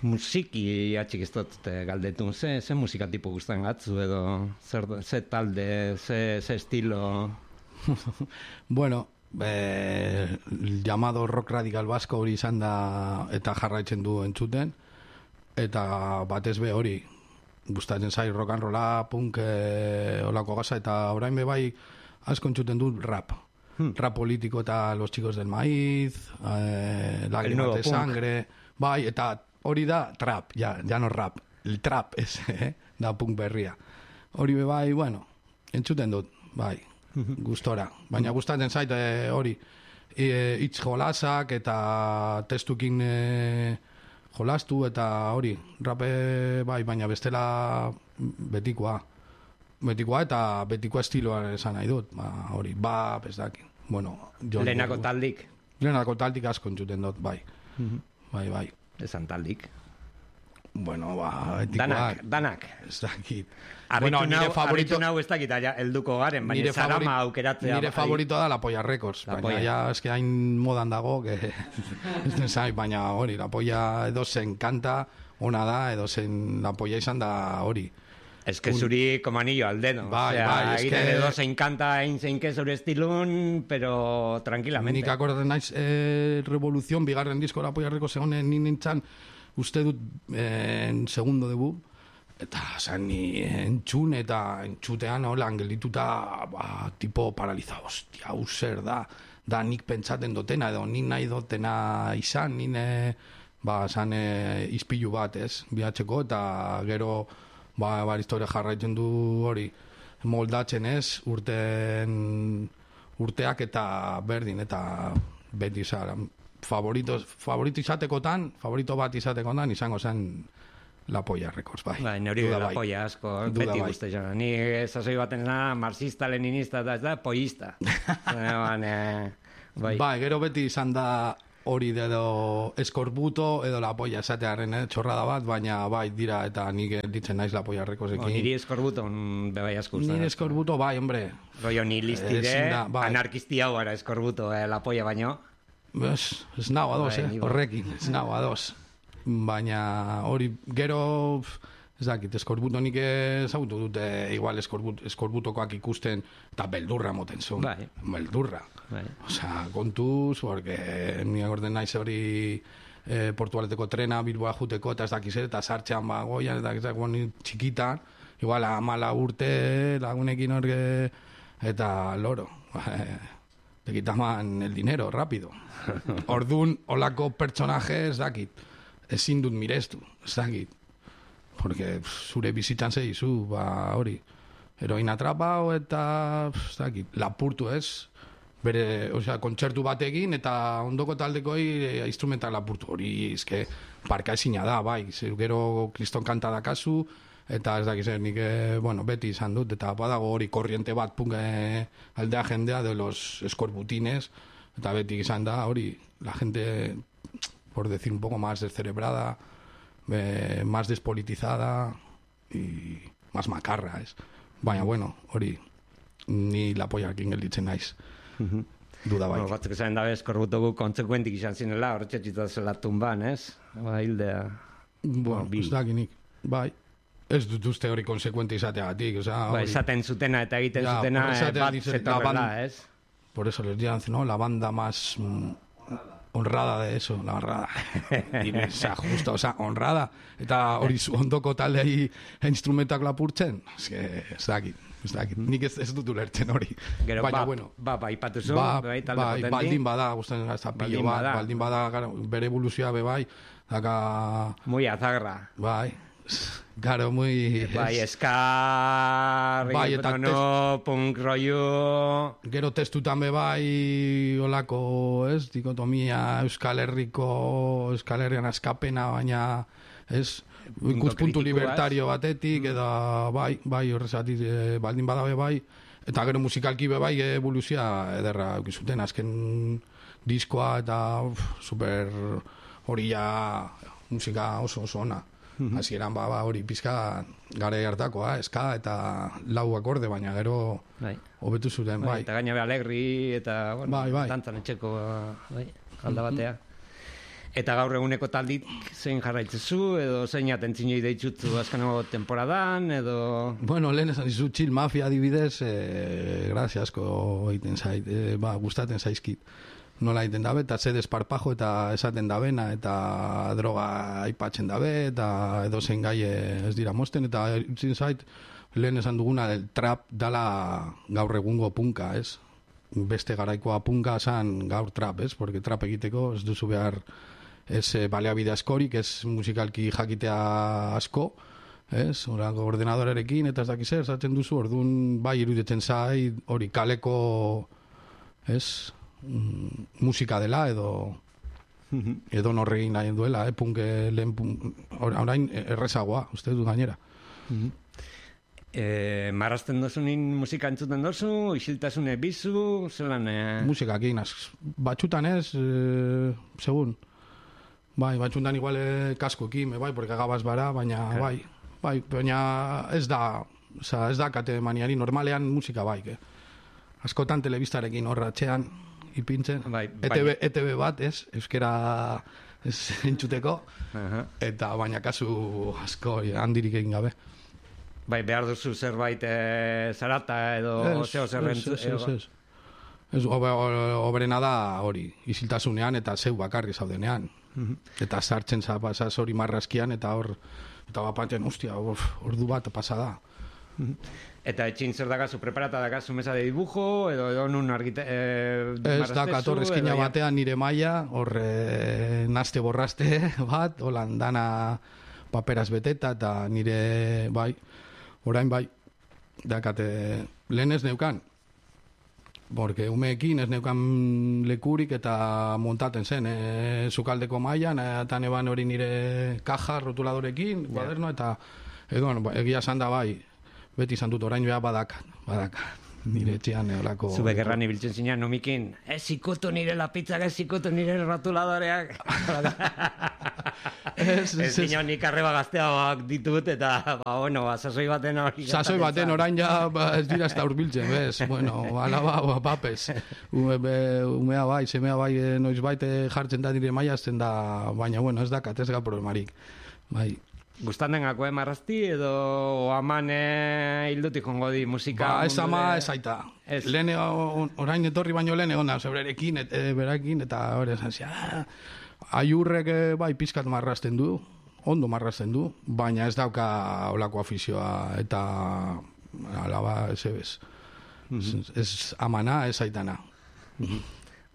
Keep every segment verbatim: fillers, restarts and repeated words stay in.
musiki atxik ez dut galdetu, ze, ze musika tipo guztan gatzu edo, zer, ze talde, ze, ze estilo? Bueno, eh, llamado rock radical vasco hori izan da eta jarraitzen du entzuten, eta batez be hori, gustatzen zai rock and rolla, punk, eh, olako gaza, eta orain be bai asko entzuten dut rap. Hmm. Rap político eta Los Chicos del Maíz, eh, Lágrimas de Sangre, bai, eta hori da trap, ja, ja no rap, el trap ez, eh, da punk berria. Hori be bai, bueno, entzuten dut, bai, gustora. Baina gustatzen zait eh, hori, e, hitz jolasak eta testukin e, jolastu eta hori, rape bai, baina bestela betikoa. Betikoa eta betikoa estiloa esan nahi dut, ba, hori, bap, ez dakit. Bueno, Lehenako taldik? Lehenako taldik asko entzuten dut, bai. Mm-hmm. Bai, bai. Esan taldik? Bueno, ba, etikoak. Danak, danak. Ez dakit. Bueno, nire favorito... nau ez dakit, elduko garen, baina zarama aukeratzea. Nire favorito da La Polla Records, la baina polla. Ja, eske hain modan dago, que... ez zai, baina hori, La Polla edo zen kanta, ona da, edo zen La Polla izan da hori. Es que zuri como anillo al dedo. Bai, o sea, bai, es que... edo se encanta hain zein que zure estilun, pero tranquilamente. Nik akordaten naiz eh, Revolución, bigarren disko La Polla Records egonen ni nintzen, uste dut eh, en segundo debut, eta zan ni entzun eta entzutean hola angelituta ba, tipo paralizado, hostia, hau zer da, da nik pentsaten dotena edo nik nahi dotena izan, nine ba, zan eh, izpilu bat, ez, bihatzeko, eta gero ba, ba, historia jarraitzen du hori moldatzen ez, urten urteak eta berdin, eta beti zara, favoritos, favorito izatekotan, favorito bat izatekotan, izango zen La Polla Records, bai. Bai, nori La bai. Polla asko, Duda beti bai. guzti jana. Ni sasoi baten da, marxista, leninista, da, ez da, pollista. Eban, eh, bai. Bai, gero beti izan da hori edo eskorbuto edo La Polla esatearen, eh, txorrada bat, baina bai, dira, eta nik ditzen naiz La Polla Recordsekin. O, niri eskorbuto, bebai asko usta. Niri eskorbuto, bai, hombre. Rollo nihilistide, da, bai. anarkisti hau ara eskorbuto, eh, La Polla baino. Ez, ez nago ados, Bai, eh, ni bai. horrekin, ez nago ados. Baina hori gero, ez dakit, eskorbuto nik ezagutu dute, igual eskorbut, eskorbutokoak ikusten, eta beldurra moten zuen. Bai. Beldurra. Bai. Osea, kontuz, porque ni agorden naiz hori eh, Portugaleteko trena, Bilboa juteko, eta ez dakiz eta sartxean ba, goian, eta ez dakiz txikitan, igual amala urte lagunekin hor, eta loro. Te quitaman el dinero, rápido. Ordun, olako pertsonaje, ez dakit, ezin dut mirestu, ez dakit. Porque pff, zure bizitzan zeizu, ba, hori, heroina atrapao eta, pff, ez dakit, lapurtu ez, bere, osea, kontzertu batekin eta ondoko taldekoi e, instrumental lapurtu, hori, ezke, parka ezina da, bai, zer, gero kriston kanta da kasu, eta ez dakiz, nik, eh, bueno, beti izan dut, eta badago hori korriente bat punk eh, aldea jendea de los escorbutines, eta beti izan da hori, la gente, por decir un poco más descerebrada, eh, más despolitizada y más macarra, es. Baina, bueno, hori, ni La Polla Records gelditzen naiz. Duda bai. Bueno, batzuk esan dabe eskorbutogu kontsekuentik izan zinela, horretxe txitazela tumban, ez? Ba, hildea. Bueno, bi. ez dakinik, bai. Ez dut uste hori konsekuente izateagatik, o sea, Ba, hori. esaten zutena eta egiten Ja, zutena por eh, esatea bat dice, zetorrela, la ban- ez? Por eso les dicen, ¿no? La banda más mm, honrada de eso, la honrada. Dime, o sea, justo, o sea, honrada. Eta hori zu ondoko taldei instrumentak lapurtzen. Ez que, ez dakit, ez dakit. Nik ez, ez dut ulertzen hori. Gero, Baina, ba, bueno, ba, ba, ipatuzu, ba, bai, talde bai, potenti. baldin bada, gustatzen gaza pillo Baldin bat, bada. baldin bada, gara, bere evoluzioa be bai, daka, Muy azagra. bai, garo, muy... Bai, eskar, Bai, eta no, punk rollo... Gero testutan be bai olako, ez, dikotomia Euskal Herriko, Euskal Herrian askapena, baina, ez, ikuspuntu kritikoaz. libertario batetik, eta bai, bai, horrezatik, e, baldin badabe bai, eta gero musikalki be bai evoluzioa ederra eukizuten, azken diskoa, eta uf, super hori ja musika oso oso ona. Hasieran ba, ba hori pizka gare hartakoa, eska eta lau akorde, baina gero Bai. hobetu zuten, Bai, bai. eta gaina be alegri, eta, bueno, Bai, bai. dantzan etxeko, bai, alda batea. Eta gaur eguneko taldik zein jarraitzezu, edo zein atentzinoi deitzutu azkeneko temporadan, edo... Bueno, lehen esan dizu, Chill Mafia adibidez, eh, grazia asko egiten zait, eh, ba, gustaten zaizkit. Nola egiten dabe, eta ze desparpajo eta esaten dabena, eta droga aipatzen dabe, eta edo zein gai ez dira mosten, eta itzin zait, lehen esan duguna, el trap dala gaur egungo punka, ez? Beste garaikoa punka zan gaur trap, ez? Porque trap egiteko ez duzu behar ez baleabide askorik, ez musikalki jakitea asko, ez? Horango ordenadorerekin, eta ez dakiz zer, zaten duzu, orduan bai iruditzen zai, hori kaleko, ez? Mm, musika dela, edo edo norregin nahi duela, eh? Punke lehen punk, orain errezagoa, uste du gainera. E, marrazten dozunin musika entzuten dozu, isiltasune bizu, zelan... E... Musikakin, batxutan ez, e, segun. Bai, batxutan igual e, kaskoekin, bai, porque gabaz bara, baina okay. bai, bai, baina ez da, oza, ez da kate maniari, normalean musika bai, eh? Askotan telebistarekin horratxean, ipintzen, bai, bai. E T B, E T B bat, ez, euskera ez entzuteko, uh-huh. Eta baina kasu asko handirik egin gabe. Bai, behar duzu zerbait e, zarata edo zeo zerrentzu. Ez, ez, ez. Ez, oberena da hori, isiltasunean eta zeu bakarri zaudenean. Uh-huh. Eta sartzen zapasaz hori marrazkian eta hor, eta bapaten, ostia, ordu bat pasada. Uh-huh. Eta etxin zer dakazu, preparata dakazu mesa de dibujo, edo edo nun argite... E, ez dakat horrezkina batean nire maila, hor e, naste borraste bat, holan dana paperaz beteta eta nire, bai, orain bai, dakate, lehen ez neukan, porque umeekin ez neukan lekurik eta montaten zen, e, zukaldeko mailan, eta neban hori nire kaja rotuladorekin, yeah. Baderno, eta edo, egia esan da bai, beti izan dut orain beha badakan, badakan. Nire etxean eolako... Zube gerran ibiltzen zinean, numikin, ez ikutu nire lapitzak, ez ikutu nire rotuladoreak. Ez zinean nik arreba gazteagoak ditut, eta, ba, bueno, ba, sasoi baten hori... Sasoi baten orain ja ba, ez dira ez da urbiltzen, bez? Bueno, alaba, ba, papez. Ume, be, umea bai, semea bai, noiz baite jartzen da nire maiazten da, baina, bueno, ez dakat, ez ga problemarik. Bai... Gustan dengako, eh, marrazti, edo aman eh, hildutik jongo di musika? Ba, ez ama, ez aita. Lehen, orain etorri baino lehen egon da, zebrerekin, et, e, berakin, eta hori esan zia, aiurrek bai pizkat marrazten du, ondo marrazten du, baina ez dauka olako afizioa, eta alaba, ez ebez. Mm-hmm. Ez, ez amana, ez aitana. Mm-hmm.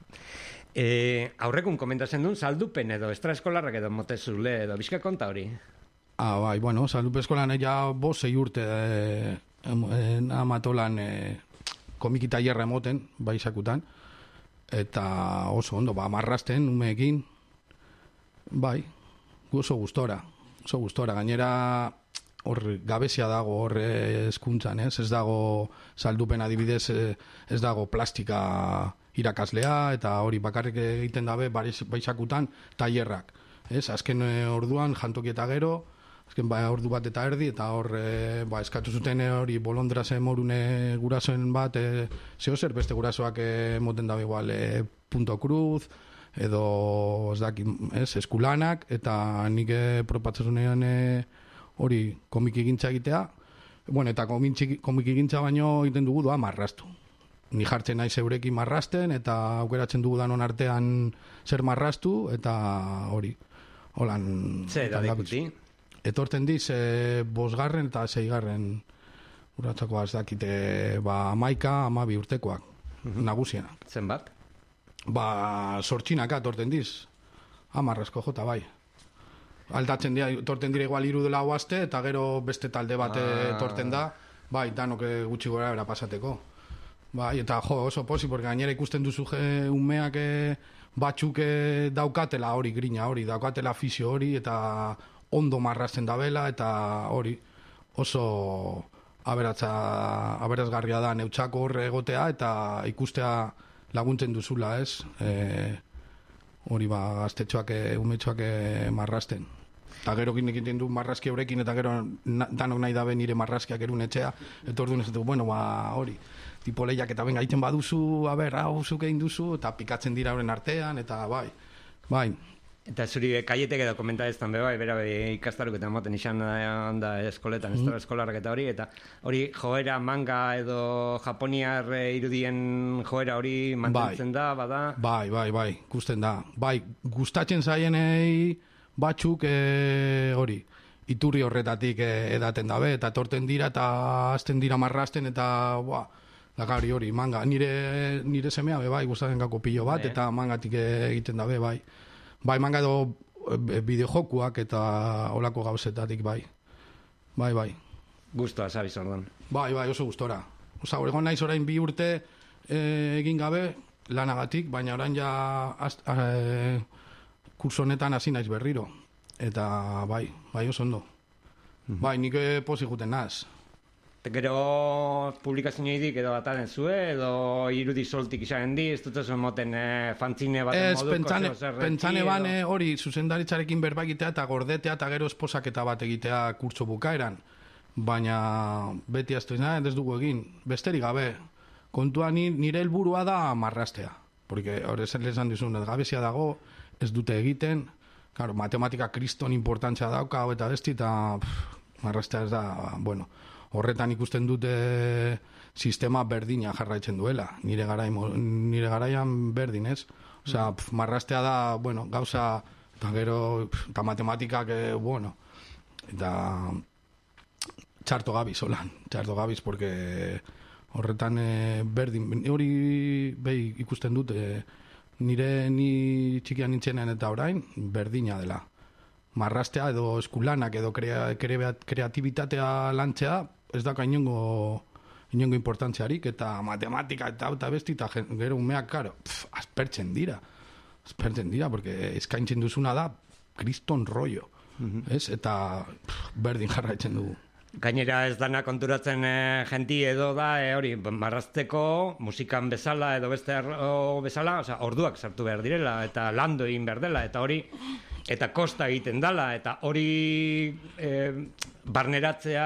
E, aurrekun komentatzen duen, saldupen edo, extraeskolarrak edo motezule edo, bizka konta hori? Ah, bai, bueno, saldupe eskolan ja bost zei urte eh, amatolan eh, komiki tailerra emoten, bai sakutan, eta oso ondo, ba, marrazten, umeekin, bai, oso gustora, oso gustora, gainera hor gabezia dago hor hezkuntzan, ez? Ez dago saldupen adibidez, ez dago plastika irakaslea, eta hori bakarrik egiten dabe bai sakutan tailerrak, ez? Azken orduan jantoki eta gero, azken ba, ordu bat eta erdi, eta hor e, ba, eskatu zuten hori bolondrase morune gurasoen bat, e, zeo zer beste gurasoak e, moten dabe igual, e, punto cruz, edo ez daki, ez, eskulanak, eta nik e, propatzezunean e, hori komiki gintza egitea, bueno, eta komiki gintza baino egiten dugu doa marraztu. Ni jartzen naiz eurekin marrazten, eta aukeratzen dugu danon artean zer marraztu, eta hori, holan... Zer, da dikuti? Etorten diz, e, bosgarren eta seigarren uratzakoa ez dakite, ba, amaika, amabi urtekoak, uh-huh. Nagusienak. Zenbat? Ba, sortxinaka etorten diz, amarrazko jota, bai. Aldatzen dira, etorten dira igual iru dela hoazte, eta gero beste talde bat ah. etorten da, bai, danok gutxi gora era pasateko. Bai, eta jo, oso posi, porque gainera ikusten duzu je, umeak batzuk daukatela hori grina hori, daukatela fisio hori, eta ondo marrazten dabela, eta hori oso aberatza, aberazgarria da neutxako horre egotea, eta ikustea laguntzen duzula, ez? E, hori ba, gaztetxoak, umetxoak marrazten. Eta gero egiten du marrazki horrekin, eta gero na, danok nahi dabe nire marrazkiak erun etxea, eta orduan ez dut, bueno, ba, hori, tipo lehiak, eta benga, egiten baduzu, a ber, hau zuk egin duzu, eta pikatzen dira horren artean, eta bai, bai. Eta zuri kaietek edo komentadeztan be bai, bera ikastaruk eta moten izan da eskoletan, ez da eskolarrak eta hori, eta hori joera manga edo japoniar irudien joera hori mantentzen da, bada? Bai, bai, bai, gusten da. Bai, gustatzen zaienei batzuk hori, iturri horretatik edaten dabe, eta torten dira eta azten dira marrasten, eta buah, lagari hori, manga. Nire, nire semea be bai, gustatzen gako pilo bat, eta mangatik egiten dabe, bai. Bai, manga edo bideojokuak eta olako gauzetatik, bai. Bai, bai. Gustoa, sabiz ordan. Bai, bai, oso gustora. Osa, egon naiz orain bi urte e, egin gabe lanagatik, baina orain ja e, kurso honetan hasi naiz berriro. Eta bai, bai oso ondo. Mm-hmm. Bai, nik pozik guten naz. Gero publikazioidik edo bataren zue, edo irudi soltik izan di, ez dut zuen moten e, fantzine baten ez, moduko. Pentsane, pentsane bane hori, zuzendaritzarekin berba egitea eta gordetea eta gero esposaketa bat egitea kurtso bukaeran. Baina beti aztu izan, ez dugu egin. Besterik gabe, kontua ni, nire helburua da marrastea. Porque hori zer lezan dizun, ez gabezia dago, ez dute egiten. Claro, matematika kriston importantzia dauka, eta besti, eta pff, marrastea ez da, bueno. Horretan ikusten dute sistema berdina jarraitzen duela. Nire, garai, nire garaian berdin, ez? Osea, pf, marrastea da, bueno, gauza, eta gero, pf, eta matematikak, eh, bueno, eta txarto gabiz, holan, txarto gabiz, porque horretan eh, berdin, hori behi ikusten dute, nire ni txikian nintzenean eta orain, berdina dela. Marrastea edo eskulanak edo krea, krea, kreatibitatea lantzea, ez da inongo, inongo importantziarik, eta matematika eta eta besti, eta gero umeak, karo, pf, aspertzen dira. Aspertzen dira, porque eskaintzen duzuna da kriston rollo. Mm-hmm. Ez? Eta pf, berdin jarraitzen dugu. Gainera ez dana konturatzen e, jenti edo da, e, hori, marrazteko, musikan bezala edo beste arro bezala, osea, orduak sartu behar direla, eta lando egin behar dela, eta hori, eta kosta egiten dela, eta hori e, barneratzea